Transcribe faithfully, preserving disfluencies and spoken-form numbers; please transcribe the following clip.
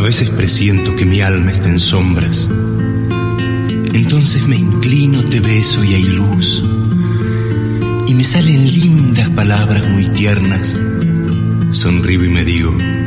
veces presiento que mi alma está en sombras. Entonces me inclino, te beso y hay luz. Y me salen lindas palabras muy tiernas. Sonrío y me digo: